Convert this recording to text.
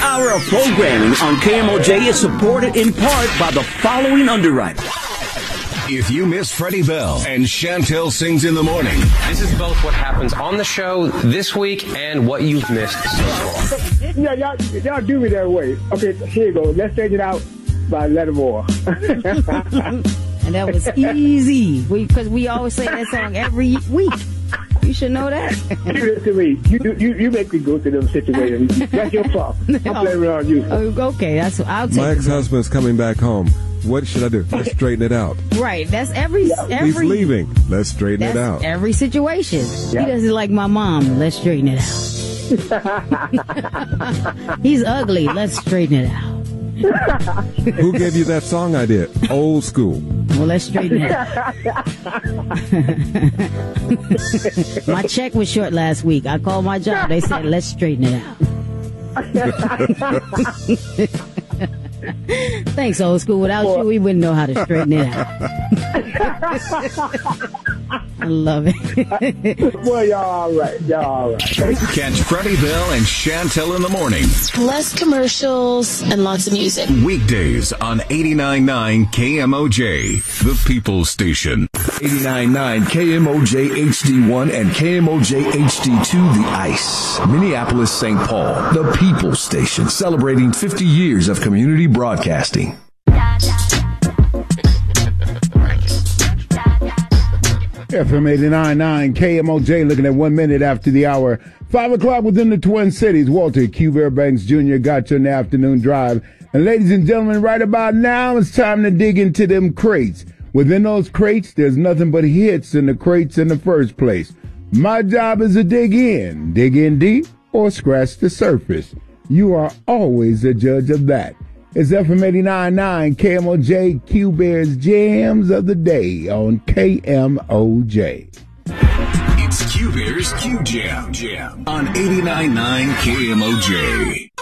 hour of programming on KMOJ is supported in part by the following underwriters. If you miss Freddie Bell and Chantel Sings in the Morning. This is both what happens on the show this week and what you've missed so far. Yeah, y'all do me that way. Okay, here you go. Let's take it out by Lettermore. And that was easy. Because we always say that song every week. You should know that. Give it to me. You make me go through them situations. That's your fault. I'm blaming it on you. Okay, I'll take My ex-husband's coming back home. What should I do? Let's straighten it out. Right. That's every. He's leaving. Let's straighten it out. Every situation. Yep. He doesn't like my mom. Let's straighten it out. He's ugly. Let's straighten it out. Who gave you that song idea? Old school. Well, let's straighten it out. My check was short last week. I called my job. They said, let's straighten it out. Thanks, old school. Without you, we wouldn't know how to straighten it out. I love it. Well, y'all all right. Catch Freddie Bell and Chantel in the Morning. Less commercials and lots of music. Weekdays on 89.9 KMOJ, the People's Station. 89.9 KMOJ HD1 and KMOJ HD2, The Ice. Minneapolis, St. Paul, the People's Station, celebrating 50 years of community broadcasting. FM 89.9 KMOJ, looking at 1 minute after the hour. 5 o'clock within the Twin Cities. Walter Q. Fairbanks Jr. got you in the afternoon drive. And ladies and gentlemen, right about now, it's time to dig into them crates. Within those crates, there's nothing but hits in the crates in the first place. My job is to dig in deep, or scratch the surface. You are always the judge of that. It's FM 89.9 KMOJ, Q Bear's Jams of the Day on KMOJ. It's Q Bear's Q Jam on 89.9 KMOJ.